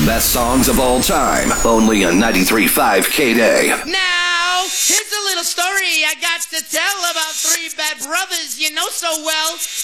best songs of all time, only on 93.5 K-Day. Now, here's a little story I got to tell about three bad brothers you know so well.